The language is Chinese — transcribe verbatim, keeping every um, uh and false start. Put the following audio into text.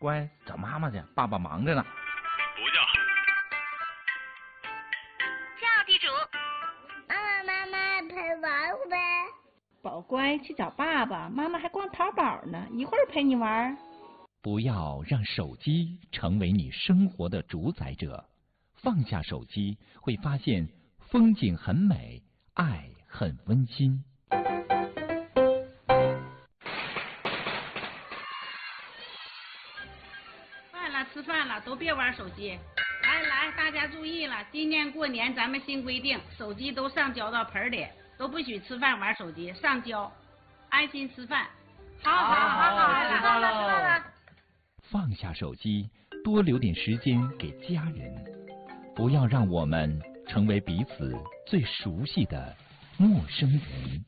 乖，找妈妈去，爸爸忙着呢。 不叫。 叫地主。 妈妈，妈妈陪玩呗。 宝乖，去找爸爸，妈妈还逛淘宝呢，一会儿陪你玩。 不要让手机成为你生活的主宰者，放下手机，会发现风景很美，爱很温馨。 饭了，吃饭了，都别玩手机。来来，大家注意了，今年过年咱们新规定，手机都上交到盆里，都不许吃饭玩手机，上交，安心吃饭。好好好好， 知道了。 放下手机，多留点时间给家人，不要让我们成为彼此最熟悉的陌生人。